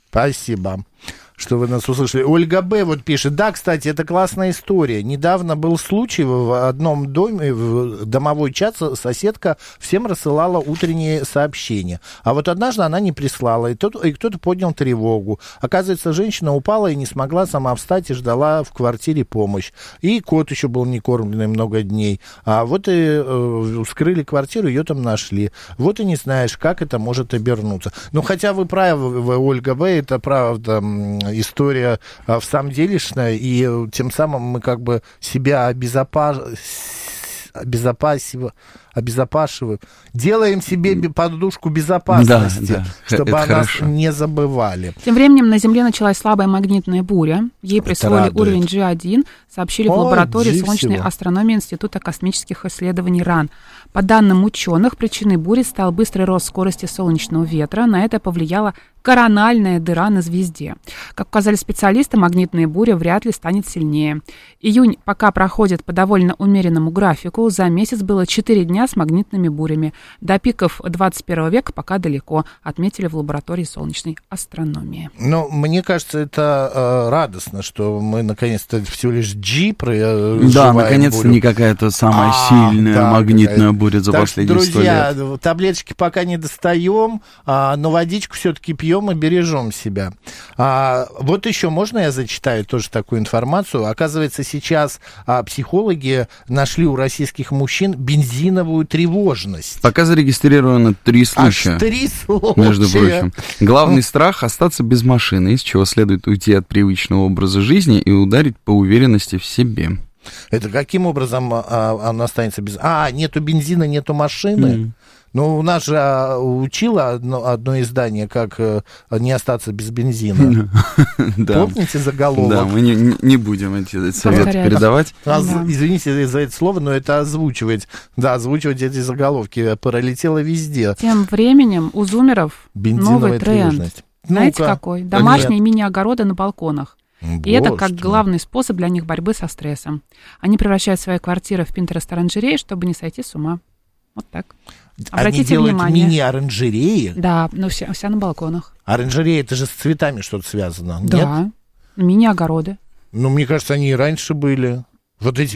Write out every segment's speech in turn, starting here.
Спасибо, что вы нас услышали. Ольга Б. вот пишет. Да, кстати, это классная история. Недавно был случай в одном доме, в домовой чат соседка всем рассылала утренние сообщения. А вот однажды она не прислала, и кто-то поднял тревогу. Оказывается, женщина упала и не смогла сама встать и ждала в квартире помощь. И кот еще был некормленный много дней. А вот и вскрыли квартиру, ее там нашли. Вот и не знаешь, как это может обернуться. Ну, хотя вы правы, Ольга Б., это правда история в самом делешная, и тем самым мы как бы себя обезопасиваем, делаем себе подушку безопасности, чтобы о нас не забывали. Тем временем на Земле началась слабая магнитная буря. Ей присвоили уровень G1, сообщили в лаборатории солнечной астрономии Института космических исследований РАН. По данным ученых, причиной бури стал быстрый рост скорости солнечного ветра. На это повлияла корональная дыра на звезде. Как указали специалисты, магнитная буря вряд ли станет сильнее. Июнь пока проходит по довольно умеренному графику. За месяц было 4 дня с магнитными бурями. До пиков 21 века пока далеко, отметили в лаборатории солнечной астрономии. Ну, мне кажется, это радостно, что мы наконец-то всего лишь G проживаем. Да, наконец-то не какая-то самая сильная магнитная буря за последние 100 лет. Друзья, таблеточки пока не достаем, но водичку все-таки пьем и бережем себя. Вот еще можно я зачитаю тоже такую информацию? Оказывается, сейчас психологи нашли у российских мужчин бензиновую тревожность. Пока зарегистрировано 3 случая. Аж 3 случая. Между прочим. Главный страх — остаться без машины, из чего следует уйти от привычного образа жизни и ударить по уверенности в себе. Это каким образом он останется без... нету бензина, нету машины? Ну, у нас же учило одно издание, как не остаться без бензина. Помните заголовок? Да, мы не будем эти советы передавать. Извините за это слово, но это озвучивать. Да, озвучивать эти заголовки пролетело везде. Тем временем у зумеров новый тренд. Знаете какой? Домашние мини-огороды на балконах. И это как главный способ для них борьбы со стрессом. Они превращают свои квартиры в Pinterest-оранжереи, чтобы не сойти с ума. Вот так. Обратите Они делают внимание. мини-оранжереи? Да, но вся на балконах. Оранжерея, это же с цветами что-то связано, да, нет? Мини-огороды. Ну, мне кажется, они и раньше были. Вот эти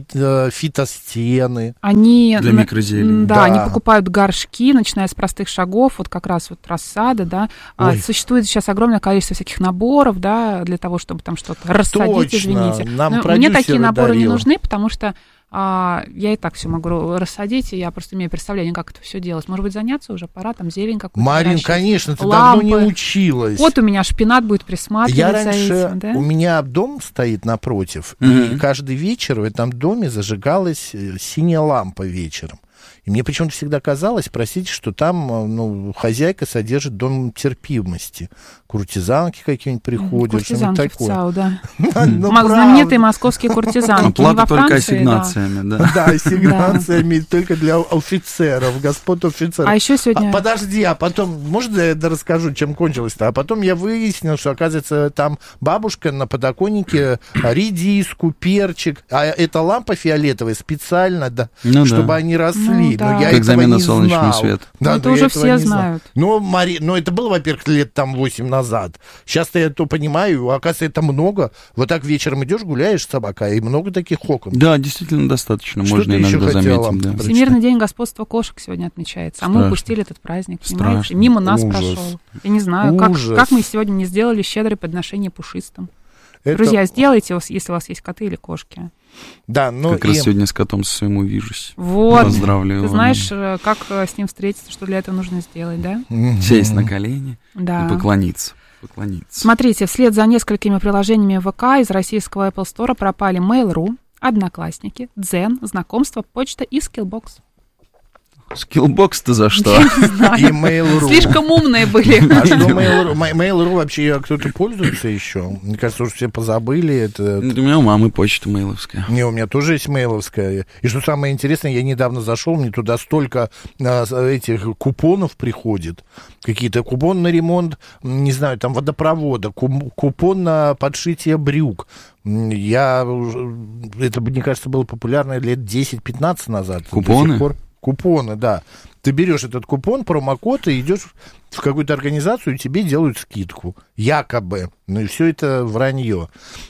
фитостены. Они, для микрозелени. Да, они покупают горшки, начиная с простых шагов, вот как раз вот рассада, да. Существует сейчас огромное количество всяких наборов, да, для того, чтобы там что-то рассадить, точно. Извините. Мне такие наборы не нужны, потому что я и так все могу рассадить, и я просто имею представление, как это все делать. Может быть, заняться уже? Пора там зелень какую-то. Марин, конечно, ты давно не училась. Вот у меня шпинат будет присматривать за этим, да? У меня дом стоит напротив, и каждый вечер в этом доме зажигалась синяя лампа вечером. И мне почему-то всегда казалось, простите, что там хозяйка содержит дом терпимости. Куртизанки какие-нибудь приходят. Куртизанки в ЦАУ, да. Знаменитые московские куртизанки. Плата только ассигнациями, да. Да, ассигнациями только для офицеров, господ офицеров. А еще сегодня... Подожди, а потом, можно я расскажу, чем кончилось-то? А потом я выяснил, что, оказывается, там бабушка на подоконнике редиску, перчик, а эта лампа фиолетовая специально, да, чтобы они росли. Да. Но я как замена солнечному знал. Свет. Да, это уже все знают. Но это было, во-первых, лет там 8 назад. Сейчас-то я то понимаю, оказывается, это много. Вот так вечером идешь, гуляешь с собакой, и много таких окон. Да, действительно достаточно, что можно иногда заметить. Да. Всемирный день господства кошек сегодня отмечается. А мы упустили этот праздник, понимаете? Мимо нас прошел. Я не знаю, как мы сегодня не сделали щедрое подношение пушистым. Друзья, сделайте, если у вас есть коты или кошки. Да, как раз сегодня с котом своим увижусь. Вот. Поздравляю. Ты знаешь, как с ним встретиться, что для этого нужно сделать, да? Сесть на колени и поклониться. Смотрите, вслед за несколькими приложениями ВК из российского Apple Store пропали Mail.ru, Одноклассники, Дзен, Знакомство, Почта и Skillbox. Skillbox-то за что? И Mail.ru. Слишком умные были. А что Mail.ru вообще кто-то пользуется еще? Мне кажется, уже все позабыли. Это... У меня у мамы почта мейловская. Не, у меня тоже есть мейловская. И что самое интересное, я недавно зашел, мне туда столько этих купонов приходит. Какие-то купоны на ремонт, не знаю, там водопровода, купон на подшитие брюк. Это, мне кажется, было популярно лет 10-15 назад. Купоны? Купоны, да. Ты берешь этот купон, промокод, и идешь в какую-то организацию, и тебе делают скидку. Якобы. Ну и все это вранье.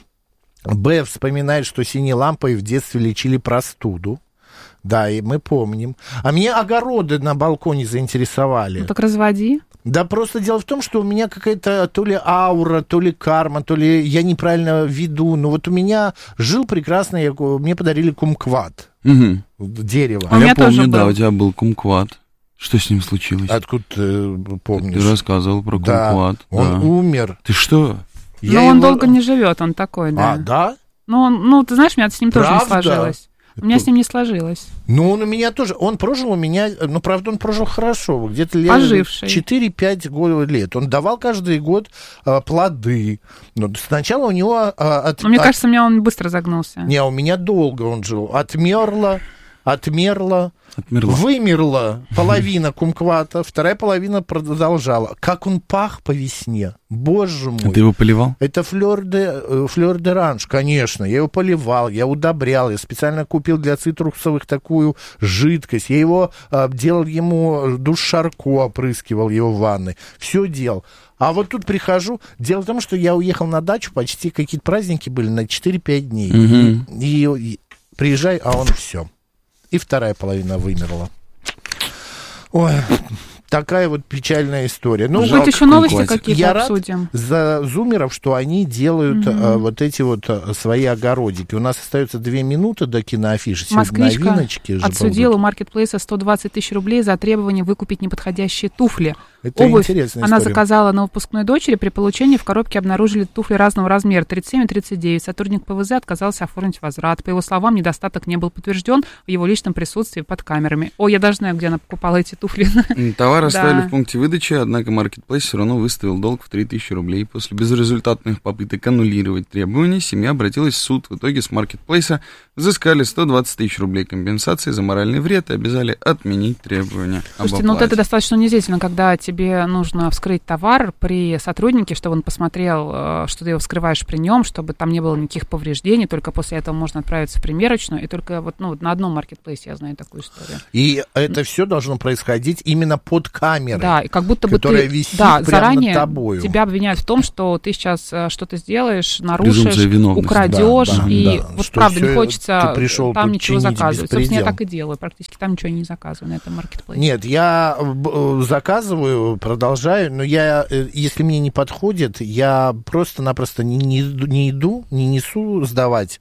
Б вспоминает, что синей лампой в детстве лечили простуду. Да, и мы помним. А меня огороды на балконе заинтересовали. Ну, так разводи. Да, просто дело в том, что у меня какая-то то ли аура, то ли карма, то ли я неправильно веду. Но вот у меня жил прекрасно, мне подарили кумкват. Дерево. А я помню, да, у тебя был кумкват. Что с ним случилось? Откуда ты помнишь? Ты рассказывал про кумкват. Да, он умер. Ты что? Но он долго не живет, он такой, да. А, да? Ну, ты знаешь, у меня с ним тоже не сложилось. У меня с ним не сложилось. Ну, он у меня тоже. Он прожил у меня, ну, правда, он прожил хорошо. Где-то лет 4-5 лет. Он давал каждый год плоды. Но сначала у него... мне кажется, у меня он быстро загнулся. Не, у меня долго он жил. Отмерла, вымерла половина кумквата, вторая половина продолжала. Как он пах по весне, боже мой. А ты его поливал? Это флёр де ранж, конечно. Я его поливал, я удобрял, я специально купил для цитрусовых такую жидкость. Я его делал ему душ Шарко, опрыскивал его в ванной. Все делал. А вот тут прихожу. Дело в том, что я уехал на дачу, почти какие-то праздники были на 4-5 дней. И приезжаю, а он все. И вторая половина вымерла. Ой, такая вот печальная история. Ну, может быть, еще новости какие-то обсудим. Я рад за зумеров, что они делают вот эти вот свои огородики. У нас остается 2 минуты до киноафиши. Москвичка отсудила у маркетплейса 120 тысяч рублей за требование выкупить неподходящие туфли. Это обувь интересная она история. заказала на выпускной дочери. При получении в коробке обнаружили туфли разного размера, 37 и 39. Сотрудник ПВЗ отказался оформить возврат. По его словам, недостаток не был подтвержден в его личном присутствии под камерами. О, я даже знаю, где она покупала эти туфли. Товар оставили в пункте выдачи, однако маркетплейс все равно выставил долг в 3000 рублей. После безрезультатных попыток аннулировать требования, семья обратилась в суд. В итоге с маркетплейса взыскали 120 тысяч рублей компенсации за моральный вред и обязали отменить требования. Слушайте, ну вот это достаточно унизительно, когда тебе нужно вскрыть товар при сотруднике, чтобы он посмотрел, что ты его вскрываешь при нем, чтобы там не было никаких повреждений, только после этого можно отправиться в примерочную, и только вот, на одном маркетплейсе я знаю такую историю. И это все должно происходить именно под камерой, да, и как будто бы которая ты, висит прямо заранее над тобою. Тебя обвиняют в том, что ты сейчас что-то сделаешь, нарушишь, украдешь, и вот что правда не хочется там ничего заказывать. Собственно, я так и делаю, практически там ничего не заказываю на этом маркетплейсе. Нет, я заказываю, продолжаю, но если мне не подходит, я просто-напросто не несу сдавать,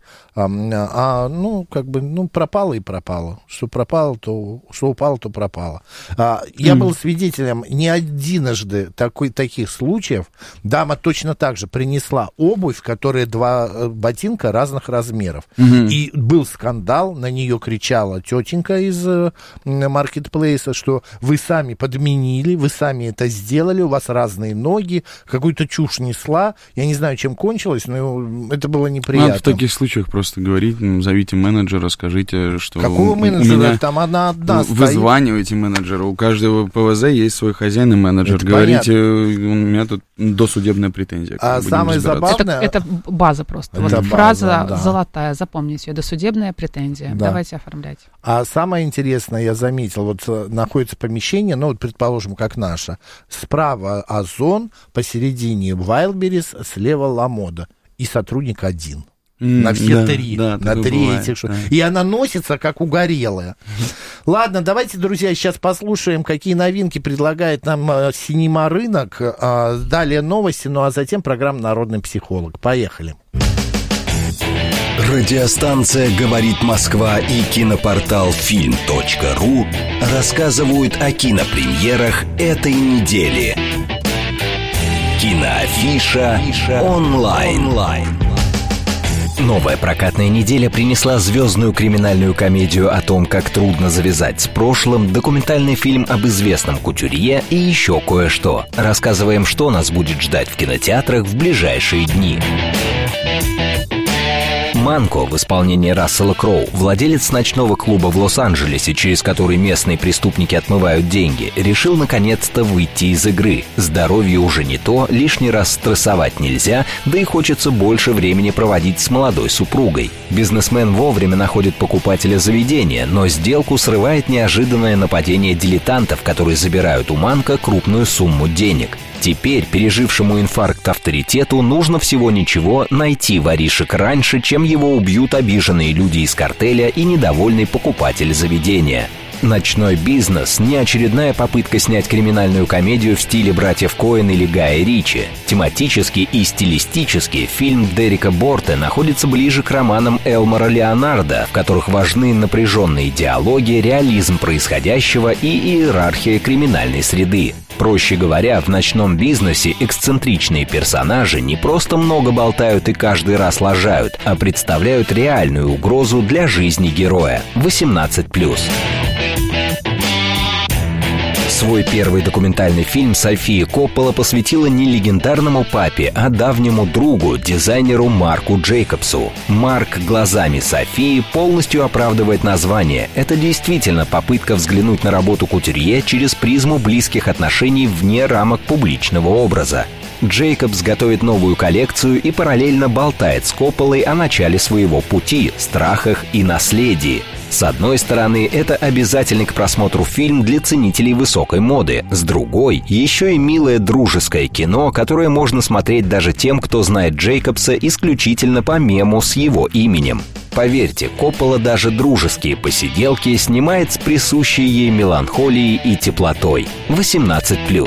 пропало и пропало. Что пропало, что упало, то пропало. Я был свидетелем не единожды таких случаев. Дама точно так же принесла обувь, в которой 2 ботинка разных размеров. И был скандал, на нее кричала тетенька из маркетплейса, что вы сами подменили, вы сами это сделали, у вас разные ноги, какую-то чушь несла. Я не знаю, чем кончилось, но это было неприятно. Надо в таких случаях просто говорить, зовите менеджера, скажите, что... Какого менеджера? Там она одна стоит. Вызванивайте менеджера. У каждого ПВЗ есть свой хозяин и менеджер. Это говорите, понятно. У меня тут досудебная претензия. А самое забавное... Это база просто. Это вот фраза золотая, запомните ее. Досудебная претензия. Да. Давайте оформлять. А самое интересное, я заметил, вот находится помещение, предположим, как наше. Справа Озон, посередине Wildberries, слева Ламода. И сотрудник один. На все 3. Да, на 3 этих. Да. И она носится, как угорелая. Ладно, давайте, друзья, сейчас послушаем, какие новинки предлагает нам Синема Рынок. Далее новости, а затем программа «Народный психолог». Поехали. Радиостанция «Говорит Москва» и кинопортал film.ru рассказывают о кинопремьерах этой недели. Киноафиша онлайн. Новая прокатная неделя принесла звездную криминальную комедию о том, как трудно завязать с прошлым, документальный фильм об известном кутюрье и еще кое-что. Рассказываем, что нас будет ждать в кинотеатрах в ближайшие дни. Манко в исполнении Рассела Кроу, владелец ночного клуба в Лос-Анджелесе, через который местные преступники отмывают деньги, решил наконец-то выйти из игры. Здоровье уже не то, лишний раз стрессовать нельзя, да и хочется больше времени проводить с молодой супругой. Бизнесмен вовремя находит покупателя заведения, но сделку срывает неожиданное нападение дилетантов, которые забирают у Манко крупную сумму денег. Теперь пережившему инфаркт авторитету нужно всего ничего найти воришек раньше, чем его убьют обиженные люди из картеля и недовольный покупатель заведения. «Ночной бизнес» — не очередная попытка снять криминальную комедию в стиле братьев Коэн или Гая Ричи. Тематически и стилистически фильм Дерека Борте находится ближе к романам Элмора Леонардо, в которых важны напряженные диалоги, реализм происходящего и иерархия криминальной среды. Проще говоря, в «Ночном бизнесе» эксцентричные персонажи не просто много болтают и каждый раз лажают, а представляют реальную угрозу для жизни героя. 18+. Свой первый документальный фильм София Коппола посвятила не легендарному папе, а давнему другу, дизайнеру Марку Джейкобсу. Марк глазами Софии полностью оправдывает название. Это действительно попытка взглянуть на работу кутюрье через призму близких отношений вне рамок публичного образа. Джейкобс готовит новую коллекцию и параллельно болтает с Копполой о начале своего пути, страхах и наследии. С одной стороны, это обязательный к просмотру фильм для ценителей высокой моды. С другой, еще и милое дружеское кино, которое можно смотреть даже тем, кто знает Джейкобса исключительно по мему с его именем. Поверьте, Коппола даже дружеские посиделки снимает с присущей ей меланхолией и теплотой. 18+.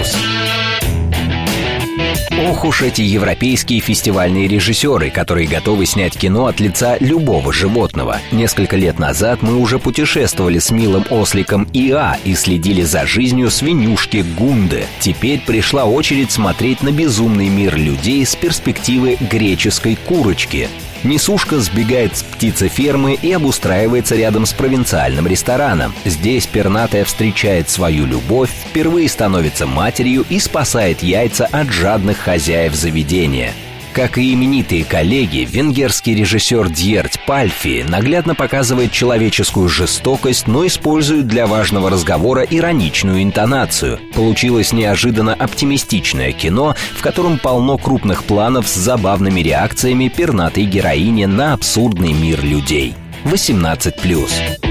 Ох уж эти европейские фестивальные режиссеры, которые готовы снять кино от лица любого животного. Несколько лет назад мы уже путешествовали с милым осликом Иа и следили за жизнью свинюшки Гунды. Теперь пришла очередь смотреть на безумный мир людей с перспективы греческой курочки. Несушка сбегает с птицефермы и обустраивается рядом с провинциальным рестораном. Здесь пернатая встречает свою любовь, впервые становится матерью и спасает яйца от жадных хозяев заведения. Как и именитые коллеги, венгерский режиссер Дьерть Пальфи наглядно показывает человеческую жестокость, но использует для важного разговора ироничную интонацию. Получилось неожиданно оптимистичное кино, в котором полно крупных планов с забавными реакциями пернатой героини на абсурдный мир людей. 18+.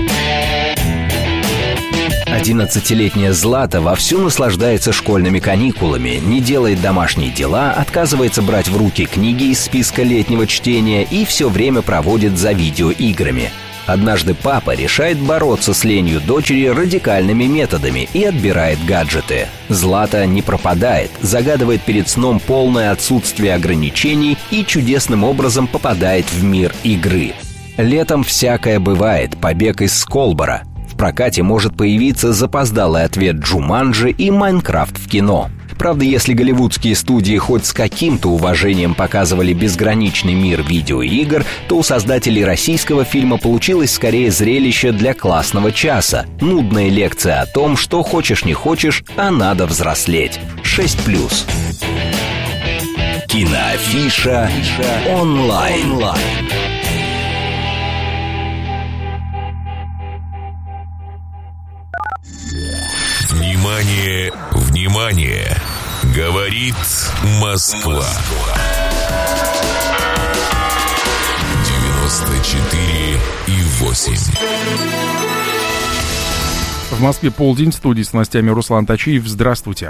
11-летняя Злата вовсю наслаждается школьными каникулами, не делает домашние дела, отказывается брать в руки книги из списка летнего чтения и все время проводит за видеоиграми. Однажды папа решает бороться с ленью дочери радикальными методами и отбирает гаджеты. Злата не пропадает, загадывает перед сном полное отсутствие ограничений и чудесным образом попадает в мир игры. Летом всякое бывает, побег из Сколбора. В прокате может появиться запоздалый ответ Джуманджи и Майнкрафт в кино. Правда, если голливудские студии хоть с каким-то уважением показывали безграничный мир видеоигр, то у создателей российского фильма получилось скорее зрелище для классного часа. Нудная лекция о том, что хочешь не хочешь, а надо взрослеть. 6+. Киноафиша онлайн. Внимание, внимание! Говорит Москва. 94,8. В Москве полдень, в студии с новостями Руслан Тачиев. Здравствуйте.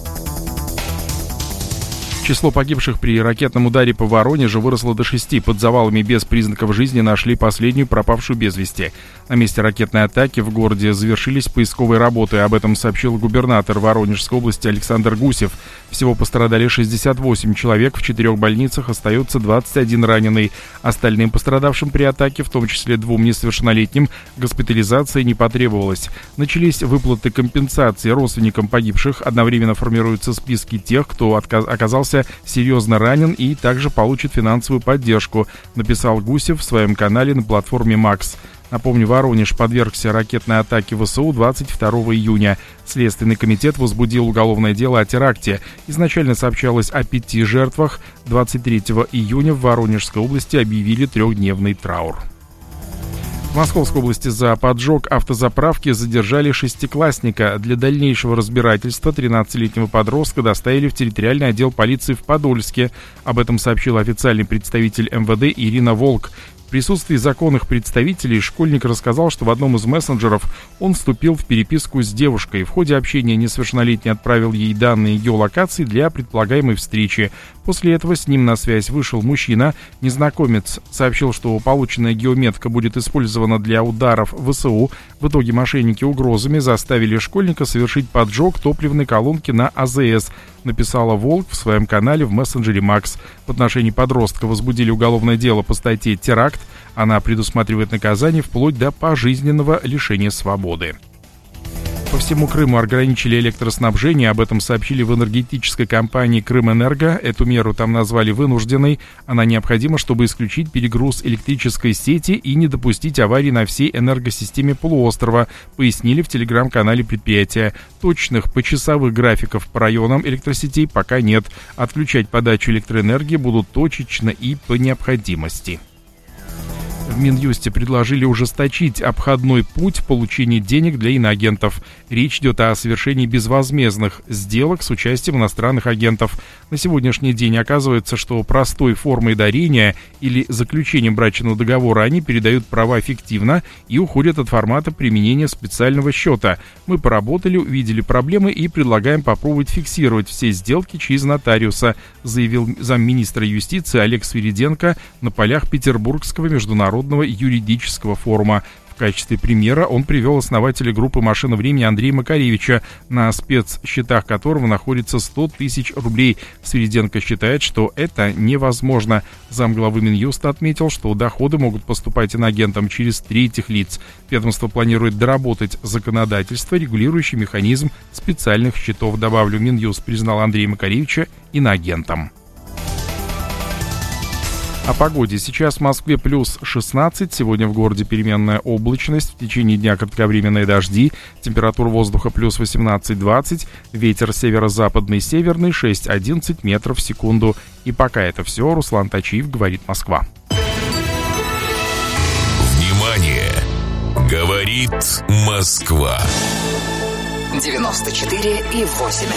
Число погибших при ракетном ударе по Воронежу выросло до 6. Под завалами без признаков жизни нашли последнюю пропавшую без вести. На месте ракетной атаки в городе завершились поисковые работы. Об этом сообщил губернатор Воронежской области Александр Гусев. Всего пострадали 68 человек. В 4 больницах остается 21 раненый. Остальным пострадавшим при атаке, в том числе 2 несовершеннолетним, госпитализации не потребовалось. Начались выплаты компенсации родственникам погибших. Одновременно формируются списки тех, кто оказался серьезно ранен и также получит финансовую поддержку, написал Гусев в своем канале на платформе Макс. Напомню, Воронеж подвергся ракетной атаке ВСУ 22 июня. Следственный комитет возбудил уголовное дело о теракте. Изначально сообщалось о 5 жертвах. 23 июня в Воронежской области объявили 3-дневный траур. В Московской области за поджог автозаправки задержали 6-классника. Для дальнейшего разбирательства 13-летнего подростка доставили в территориальный отдел полиции в Подольске. Об этом сообщил официальный представитель МВД Ирина Волк. В присутствии законных представителей школьник рассказал, что в одном из мессенджеров он вступил в переписку с девушкой. В ходе общения несовершеннолетний отправил ей данные геолокации для предполагаемой встречи. После этого с ним на связь вышел мужчина. Незнакомец сообщил, что полученная геометка будет использована для ударов ВСУ. В итоге мошенники угрозами заставили школьника совершить поджог топливной колонки на АЗС, написала Волк в своем канале в мессенджере Макс. В отношении подростка возбудили уголовное дело по статье «Теракт». Она предусматривает наказание вплоть до пожизненного лишения свободы. По всему Крыму ограничили электроснабжение, об этом сообщили в энергетической компании «Крымэнерго». Эту меру там назвали вынужденной. Она необходима, чтобы исключить перегруз электрической сети и не допустить аварий на всей энергосистеме полуострова, пояснили в телеграм-канале предприятия. Точных почасовых графиков по районам электросетей пока нет. Отключать подачу электроэнергии будут точечно и по необходимости. В Минюсте предложили ужесточить обходной путь получения денег для иноагентов. Речь идет о совершении безвозмездных сделок с участием иностранных агентов. На сегодняшний день оказывается, что простой формой дарения или заключением брачного договора они передают права фиктивно и уходят от формата применения специального счета. Мы поработали, увидели проблемы и предлагаем попробовать фиксировать все сделки через нотариуса, заявил замминистра юстиции Олег Свириденко на полях Петербургского международного юридического форума. В качестве примера он привел основателя группы «Машина времени» Андрея Макаревича, на спецсчетах которого находится 100 тысяч рублей. Свириденко считает, что это невозможно. Замглавы Минюста отметил, что доходы могут поступать иноагентам через третьих лиц. Ведомство планирует доработать законодательство, регулирующий механизм специальных счетов. Добавлю, Минюст признал Андрея Макаревича иноагентом. О погоде. Сейчас в Москве плюс 16. Сегодня в городе переменная облачность. В течение дня кратковременные дожди. Температура воздуха плюс 18-20. Ветер северо-западный, северный 6-11 метров в секунду. И пока это все. Руслан Тачиев, говорит Москва. Внимание! Говорит Москва. 94,8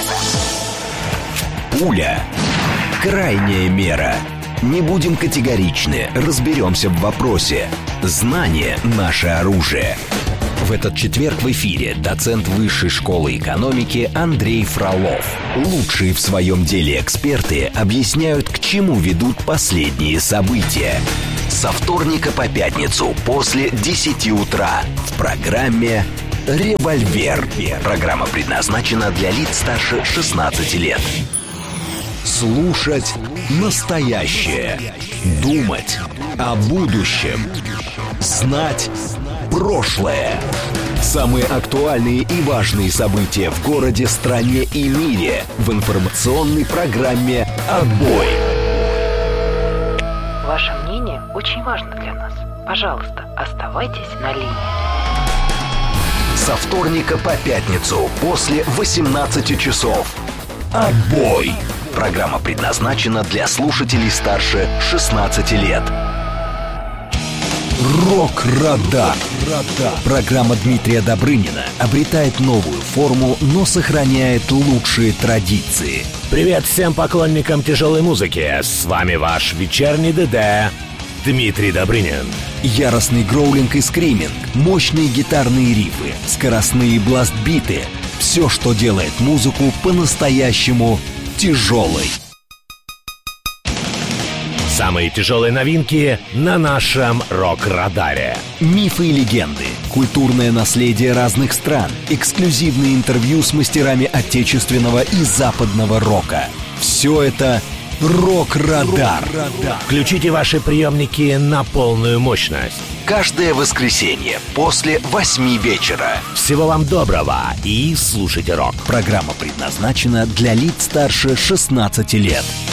FM. Пуля. Крайняя мера. Не будем категоричны, разберемся в вопросе. Знание – наше оружие. В этот четверг в эфире доцент Высшей школы экономики Андрей Фролов. Лучшие в своем деле эксперты объясняют, к чему ведут последние события. Со вторника по пятницу после 10 утра в программе «Револьвер». Программа предназначена для лиц старше 16 лет. Слушать настоящее. Думать о будущем. Знать прошлое. Самые актуальные и важные события в городе, стране и мире в информационной программе «Отбой». Ваше мнение очень важно для нас. Пожалуйста, оставайтесь на линии. Со вторника по пятницу после 18 часов. «Отбой». Программа предназначена для слушателей старше 16 лет. Рок-радар. Программа Дмитрия Добрынина обретает новую форму, но сохраняет лучшие традиции. Привет всем поклонникам тяжелой музыки. С вами ваш вечерний ДД Дмитрий Добрынин. Яростный гроулинг и скриминг, мощные гитарные рифы, скоростные бласт-биты. Все, что делает музыку по-настоящему тяжелой. Самые тяжелые новинки на нашем рок-радаре. Мифы и легенды, культурное наследие разных стран, эксклюзивные интервью с мастерами отечественного и западного рока. Все это «Рок-радар». Включите ваши приемники на полную мощность. Каждое воскресенье после 8 вечера. Всего вам доброго и слушайте рок. Программа предназначена для лиц старше 16 лет.